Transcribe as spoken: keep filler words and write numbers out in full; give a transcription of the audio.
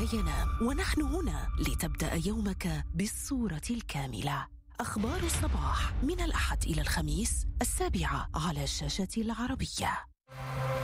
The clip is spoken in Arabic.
ينام، ونحن هنا لتبدأ يومك بالصورة الكاملة. أخبار الصباح من الأحد إلى الخميس السابعة على الشاشة العربية.